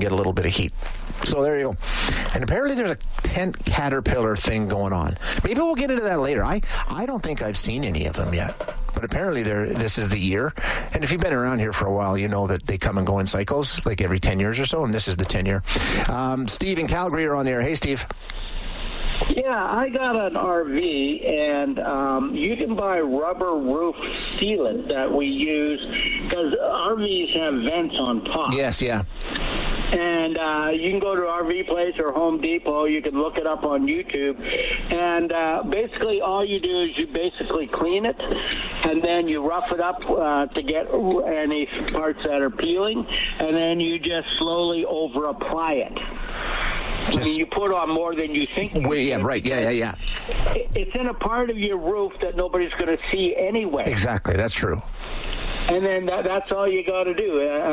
get a little bit of heat. So there you go. And apparently there's a tent caterpillar thing going on. Maybe we'll get into that later. I don't think I've seen any of them yet. But apparently this is the year. And if you've been around here for a while, you know that they come and go in cycles, like every 10 years or so, and this is the 10-year. Steve in Calgary are on the air. Hey, Steve. Yeah, I got an RV, and you can buy rubber roof sealant that we use, because RVs have vents on top. Yes, yeah. And you can go to RV Place or Home Depot. You can look it up on YouTube. And basically all you do is you basically clean it, and then you rough it up to get any parts that are peeling, and then you just slowly over-apply it. I mean, you put on more than you think. Yeah, right. Yeah. It's in a part of your roof that nobody's going to see anyway. Exactly. That's true. And then that's all you got to do.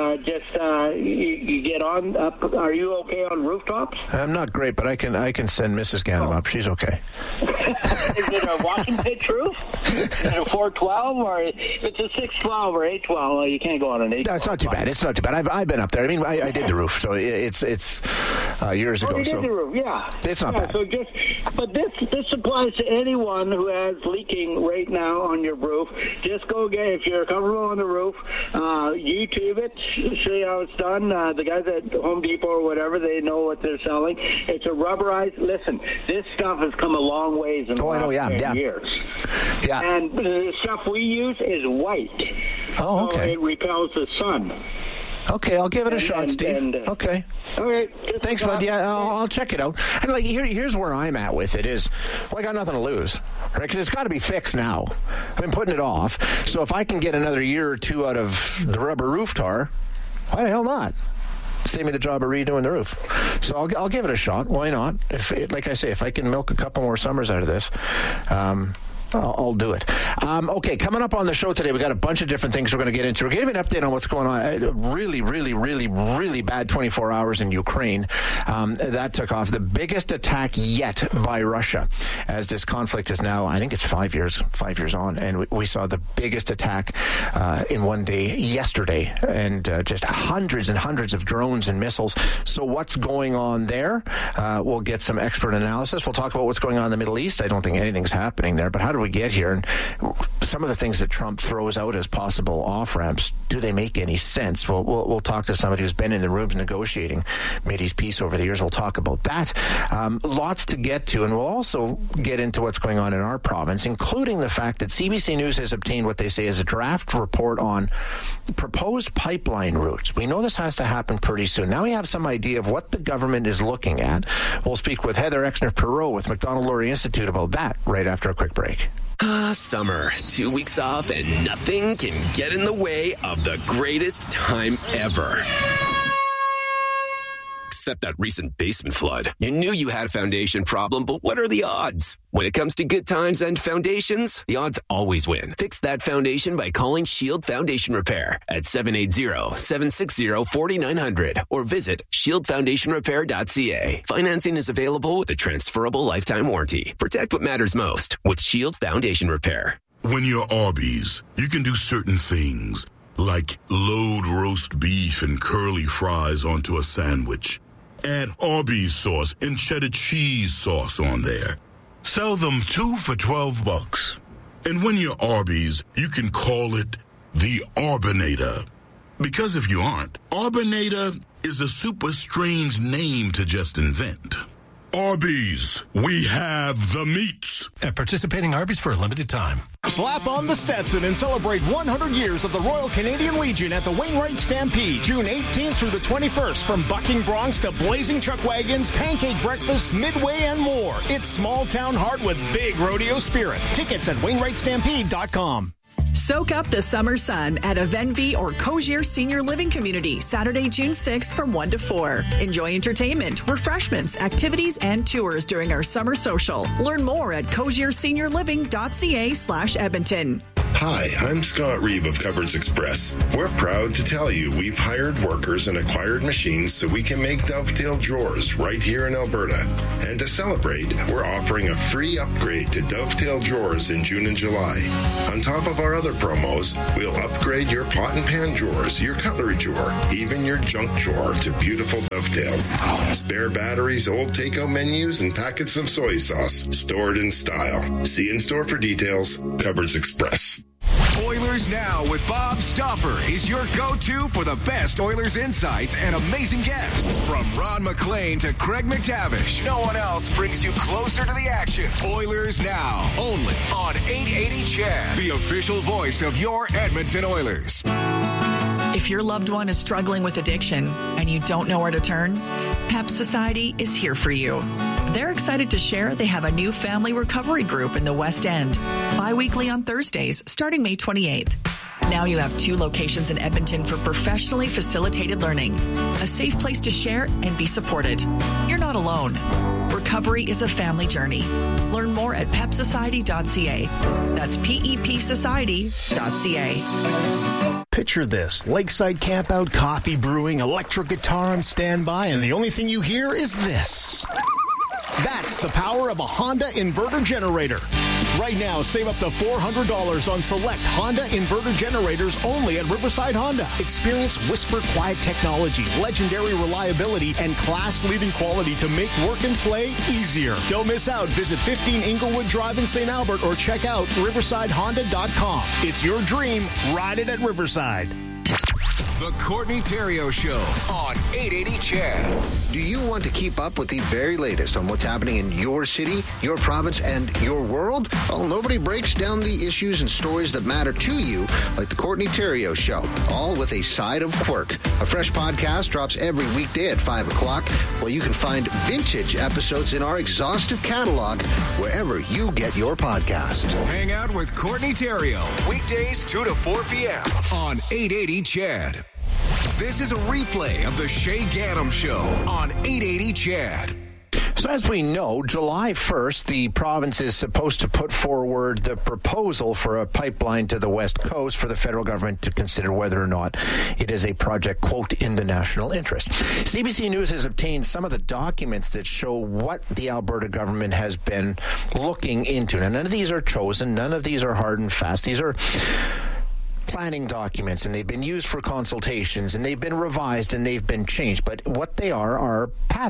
You get on up. Are you okay on rooftops? I'm not great, but I can send Mrs. Ganem up. She's okay. Is it a walking pitch roof? Is it a 412, or if it's a 612 or 812? You can't go on an 812. No, it's not too bad. It's not too bad. I've been up there. I mean, I did the roof, so it's years ago. You did so the roof, yeah. It's not bad. So but this applies to anyone who has leaking right now on your roof. Just go if you're comfortable on the roof, YouTube it, see how it's done. The guys at Home Depot or whatever, they know what they're selling. It's a rubberized. Listen, this stuff has come a long ways in the last 10 years. Yeah. And the stuff we use is white. Oh, okay. So it repels the sun. Okay, I'll give it a shot, Steve. Okay. All right. Thanks, bud. Yeah, I'll check it out. And here's where I'm at with it is, I got nothing to lose, right? Because it's got to be fixed now. I've been putting it off. So if I can get another year or two out of the rubber roof tar, why the hell not? Save me the job of redoing the roof. So I'll give it a shot. Why not? Like I say, if I can milk a couple more summers out of this, I'll do it. Okay, coming up on the show today, we got a bunch of different things we're going to get into. We're going to give an update on what's going on. Really, really, really, really bad 24 hours in Ukraine. That took off. The biggest attack yet by Russia, as this conflict is now, I think it's 5 years on, and we saw the biggest attack in one day yesterday, and just hundreds and hundreds of drones and missiles. So what's going on there? We'll get some expert analysis. We'll talk about what's going on in the Middle East. I don't think anything's happening there, but how do we get here? And some of the things that Trump throws out as possible off-ramps, do they make any sense? We'll talk to somebody who's been in the rooms negotiating Mideast peace over the years. We'll talk about that. Lots to get to, and we'll also get into what's going on in our province, including the fact that CBC News has obtained what they say is a draft report on proposed pipeline routes. We know this has to happen pretty soon. Now we have some idea of what the government is looking at. We'll speak with Heather Exner-Perot with Macdonald-Laurier Institute about that right after a quick break. Summer. 2 weeks off and nothing can get in the way of the greatest time ever. Except that recent basement flood. You knew you had a foundation problem, but what are the odds? When it comes to good times and foundations, the odds always win. Fix that foundation by calling Shield Foundation Repair at 780-760-4900 or visit shieldfoundationrepair.ca. Financing is available with a transferable lifetime warranty. Protect what matters most with Shield Foundation Repair. When you're Arby's, you can do certain things, like load roast beef and curly fries onto a sandwich. Add Arby's sauce and cheddar cheese sauce on there. Sell them 2 for $12. And when you're Arby's, you can call it the Arbinator. Because if you aren't, Arbinator is a super strange name to just invent. Arby's, we have the meats. At participating Arby's for a limited time. Slap on the Stetson and celebrate 100 years of the Royal Canadian Legion at the Wainwright Stampede, June 18th through the 21st. From bucking broncs to blazing truck wagons, pancake breakfasts, midway, and more. It's small town heart with big rodeo spirit. Tickets at WainwrightStampede.com. Soak up the summer sun at a Venvi or Cogier Senior Living Community, Saturday, June 6th from 1 to 4. Enjoy entertainment, refreshments, activities, and tours during our summer social. Learn more at cogierseniorliving.ca/Edmonton. Hi, I'm Scott Reeve of Cupboards Express. We're proud to tell you we've hired workers and acquired machines so we can make Dovetail drawers right here in Alberta. And to celebrate, we're offering a free upgrade to Dovetail drawers in June and July. On top of our other promos, we'll upgrade your pot and pan drawers, your cutlery drawer, even your junk drawer to beautiful Dovetails. Spare batteries, old takeout menus, and packets of soy sauce stored in style. See in store for details. Cupboards Express. Oilers Now with Bob Stauffer is your go-to for the best Oilers insights and amazing guests. From Ron McLean to Craig McTavish, no one else brings you closer to the action. Oilers Now, only on 880 CHED, the official voice of your Edmonton Oilers. If your loved one is struggling with addiction and you don't know where to turn, PEP Society is here for you. They're excited to share they have a new family recovery group in the West End, bi-weekly on Thursdays, starting May 28th. Now you have 2 locations in Edmonton for professionally facilitated learning, a safe place to share and be supported. You're not alone. Recovery is a family journey. Learn more at pepsociety.ca. That's PEPsociety.ca. Picture this: lakeside campout, coffee brewing, electric guitar on standby, and the only thing you hear is this. That's the power of a Honda inverter generator. Right now, save up to $400 on select Honda inverter generators only at Riverside Honda. Experience whisper quiet technology, legendary reliability, and class-leading quality to make work and play easier. Don't miss out. Visit 15 Inglewood Drive in St. Albert or check out riversidehonda.com. It's your dream. Ride it at Riverside. The Courtney Theriault Show on 880 CHED. Do you want to keep up with the very latest on what's happening in your city, your province, and your world? Well, nobody breaks down the issues and stories that matter to you like the Courtney Theriault Show, all with a side of quirk. A fresh podcast drops every weekday at 5 o'clock, where you can find vintage episodes in our exhaustive catalog wherever you get your podcast. Hang out with Courtney Theriault, weekdays 2 to 4 p.m. on 880 CHED. This is a replay of the Shay Gaddam Show on 880 CHED. So as we know, July 1st, the province is supposed to put forward the proposal for a pipeline to the West Coast for the federal government to consider whether or not it is a project, quote, in the national interest. CBC News has obtained some of the documents that show what the Alberta government has been looking into. Now, none of these are chosen. None of these are hard and fast. These are planning documents, and they've been used for consultations, and they've been revised, and they've been changed. But what they are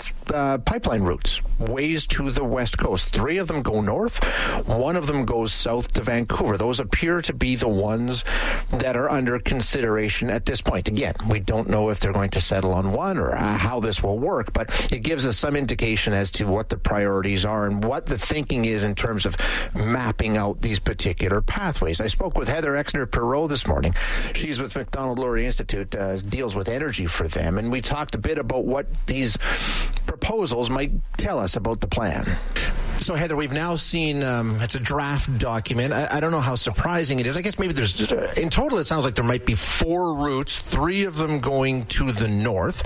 pipeline routes, ways to the West Coast. 3 of them go north. 1 of them goes south to Vancouver. Those appear to be the ones that are under consideration at this point. Again, we don't know if they're going to settle on one or how this will work, but it gives us some indication as to what the priorities are and what the thinking is in terms of mapping out these particular pathways. I spoke with Heather Exner-Perot this morning. She's with Macdonald-Laurier Institute, deals with energy for them, and we talked a bit about what these proposals might tell us about the plan. So, Heather, we've now seen it's a draft document. I don't know how surprising it is. I guess maybe there's, in total, it sounds like there might be 4 routes, 3 of them going to the north,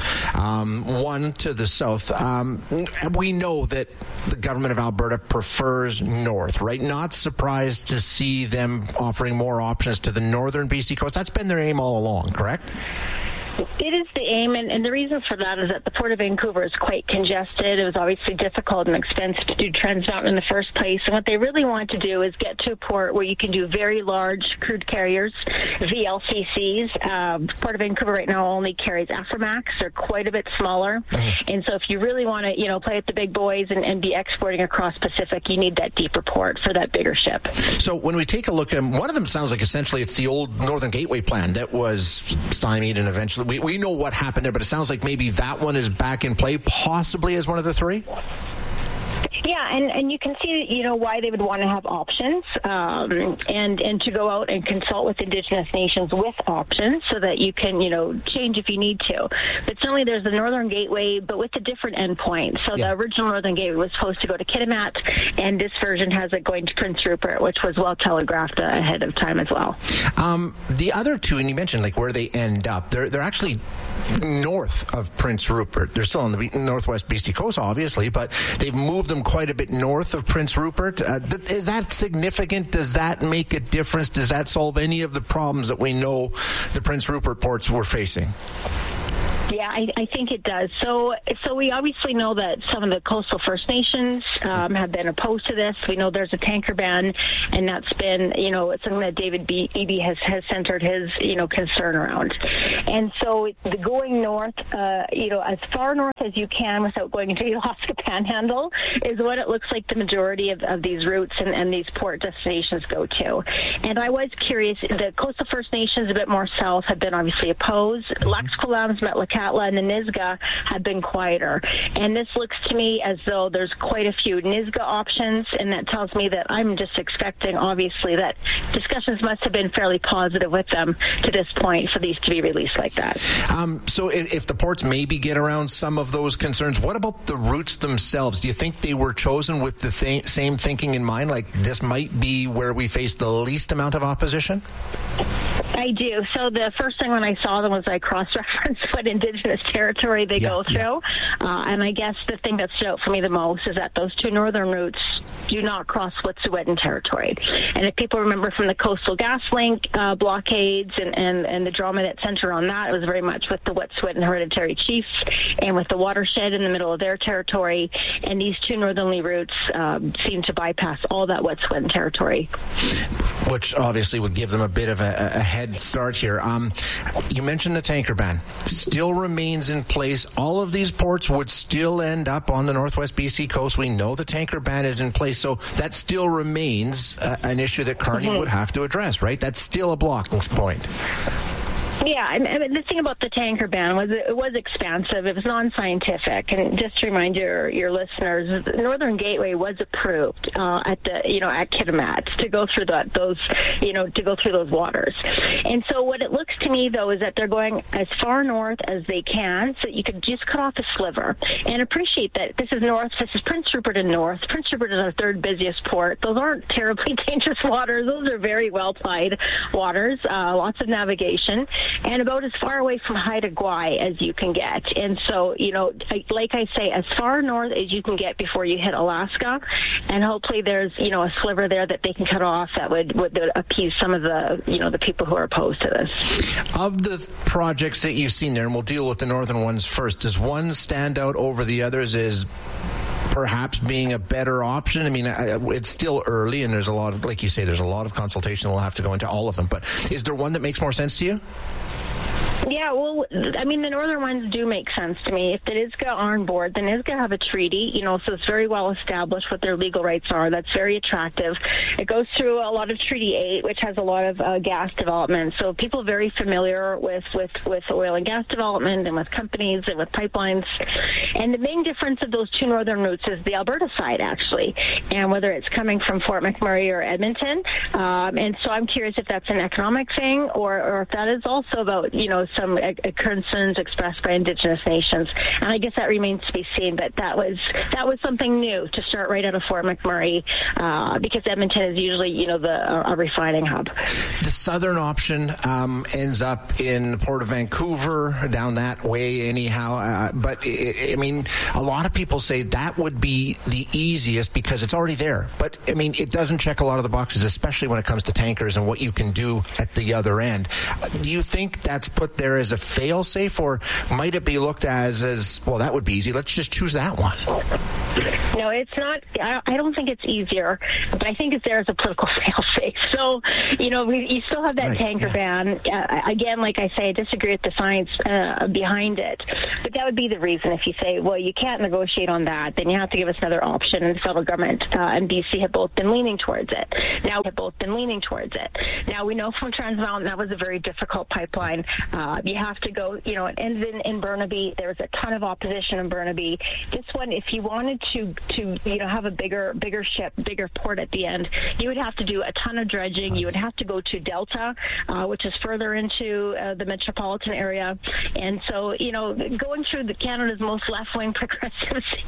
1 to the south. We know that the government of Alberta prefers north, right? Not surprised to see them offering more options to the northern BC coast. That's been their aim all along, correct? It is the aim, and the reason for that is that the Port of Vancouver is quite congested. It was obviously difficult and expensive to do Trans Mountain in the first place, and what they really want to do is get to a port where you can do very large crude carriers, VLCCs. Port of Vancouver right now only carries Aframax. They're quite a bit smaller, and so if you really want to, play with the big boys and be exporting across Pacific, you need that deeper port for that bigger ship. So when we take a look, one of them sounds like essentially it's the old Northern Gateway plan that was stymied and eventually we know what happened there, but it sounds like maybe that one is back in play, possibly as one of the 3? Yeah, and you can see, why they would want to have options and to go out and consult with Indigenous nations with options so that you can, change if you need to. But certainly there's the Northern Gateway, but with a different endpoint. So the original Northern Gateway was supposed to go to Kitimat, and this version has it going to Prince Rupert, which was well telegraphed ahead of time as well. The other 2, and you mentioned like where they end up, they're actually north of Prince Rupert. They're still on the northwest BC coast, obviously, but they've moved them quite a bit north of Prince Rupert. Is that significant? Does that make a difference? Does that solve any of the problems that we know the Prince Rupert ports were facing? Yeah, I think it does. So we obviously know that some of the coastal First Nations have been opposed to this. We know there's a tanker ban, and that's been, it's something that David Eby has centered his, concern around. And so the going north, as far north as you can without going into the Alaska Panhandle is what it looks like the majority of these routes and these port destinations go to. And I was curious, the coastal First Nations a bit more south have been obviously opposed. Lax Kw'alaams, Metlakatla, and the Nisga'a have been quieter. And this looks to me as though there's quite a few Nisga'a options, and that tells me that I'm just expecting, obviously, that discussions must have been fairly positive with them to this point for these to be released like that. So if the ports maybe get around some of those concerns, what about the routes themselves? Do you think they were chosen with the same thinking in mind, like this might be where we face the least amount of opposition? I do. So the first thing when I saw them was I cross-referenced what Indigenous territory they go through. And I guess the thing that stood out for me the most is that those two northern routes do not cross Wet'suwet'en territory. And if people remember from the Coastal GasLink blockades and the drama that centered on that, it was very much with the Wet'suwet'en hereditary chiefs and with the watershed in the middle of their territory. And these two northerly routes seem to bypass all that Wet'suwet'en territory. Which obviously would give them a bit of a head start here. You mentioned the tanker ban. Still remains in place. All of these ports would still end up on the northwest BC coast. We know the tanker ban is in place, so that still remains an issue that Carney would have to address, right? That's still a blocking point. Yeah, I mean, the thing about the tanker ban was it was expansive. It was non-scientific, and just to remind your listeners, the Northern Gateway was approved at Kitimat to go through those waters. And so, what it looks to me though is that they're going as far north as they can, so you could just cut off a sliver and appreciate that this is north. This is Prince Rupert and north. Prince Rupert is our third busiest port. Those aren't terribly dangerous waters. Those are very well plied waters. Lots of navigation. And about as far away from Haida Gwaii as you can get. And so, like I say, as far north as you can get before you hit Alaska. And hopefully there's, a sliver there that they can cut off that would appease some of the, the people who are opposed to this. Of the projects that you've seen there, and we'll deal with the northern ones first, does one stand out over the others as perhaps being a better option? I mean, it's still early, and there's a lot of, like you say, there's a lot of consultation. We'll have to go into all of them. But is there one that makes more sense to you? Yeah, well, I mean, the northern ones do make sense to me. If the Nisga'a are on board, the Nisga'a have a treaty, so it's very well established what their legal rights are. That's very attractive. It goes through a lot of Treaty 8, which has a lot of gas development. So people are very familiar with oil and gas development and with companies and with pipelines. And the main difference of those two northern routes is the Alberta side, actually, and whether it's coming from Fort McMurray or Edmonton. And so I'm curious if that's an economic thing or if that is also about, some concerns expressed by Indigenous nations, and I guess that remains to be seen. But that was something new to start right out of Fort McMurray, because Edmonton is usually a refining hub. The southern option ends up in the Port of Vancouver, down that way anyhow. But I mean, a lot of people say that would be the easiest because it's already there. But I mean, it doesn't check a lot of the boxes, especially when it comes to tankers and what you can do at the other end. Do you think that's put there as a fail-safe, or might it be looked as well, that would be easy, let's just choose that one? No, it's not. I don't think it's easier, but I think it's there as a political fail-safe. So, you still have that tanker ban. Again, like I say, I disagree with the science behind it, but that would be the reason. If you say, well, you can't negotiate on that, then you have to give us another option, and the federal government and BC have both been leaning towards it. Now, we know from Trans Mountain that was a very difficult pipeline. You have to go, it ends in Burnaby. There's a ton of opposition in Burnaby. This one, if you wanted to have a bigger ship, bigger port at the end, you would have to do a ton of dredging. You would have to go to Delta, which is further into the metropolitan area. And so, going through Canada's most left-wing progressive city,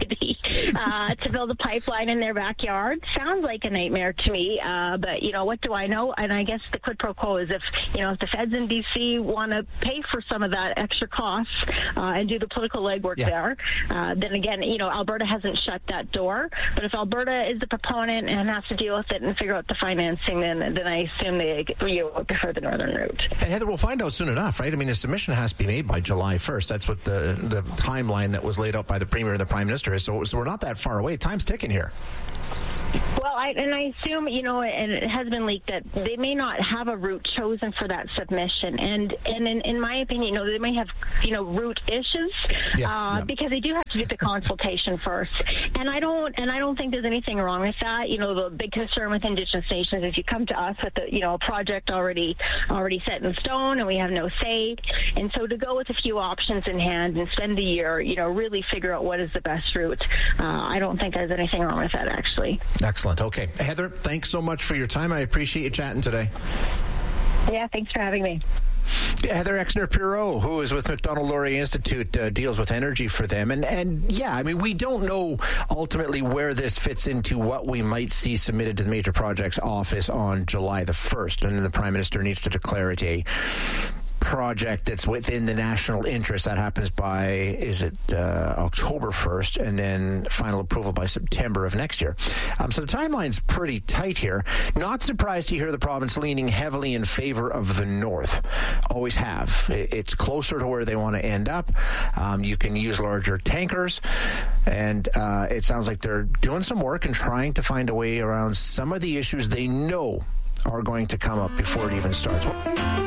to build a pipeline in their backyard. Sounds like a nightmare to me, but, what do I know? And I guess the quid pro quo is if the feds in D.C. want to pay for some of that extra cost and do the political legwork there, then again, Alberta hasn't shut that door. But if Alberta is the proponent and has to deal with it and figure out the financing, then I assume they prefer the northern route. And Heather, we'll find out soon enough, right? I mean, the submission has to be made by July 1st. That's what the timeline that was laid out by the Premier and the Prime Minister is. So we're not that far away. Time's ticking here. Well, I assume, and it has been leaked that they may not have a route chosen for that submission. And in my opinion, they may have, route issues because they do have to do the consultation first. And I don't think there's anything wrong with that. The big concern with Indigenous nations is you come to us with a project already set in stone and we have no say. And so to go with a few options in hand and spend a year, really figure out what is the best route, I don't think there's anything wrong with that, actually. Excellent. Okay. Heather, thanks so much for your time. I appreciate you chatting today. Yeah, thanks for having me. Heather Exner-Pirot, who is with Macdonald-Laurier Institute, deals with energy for them. And we don't know ultimately where this fits into what we might see submitted to the Major Projects Office on July the 1st. And then the Prime Minister needs to declare it a project that's within the national interest. That happens by, October 1st, and then final approval by September of next year. So the timeline's pretty tight here. Not surprised to hear the province leaning heavily in favor of the north. Always have. It's closer to where they want to end up. You can use larger tankers, and it sounds like they're doing some work and trying to find a way around some of the issues they know are going to come up before it even starts.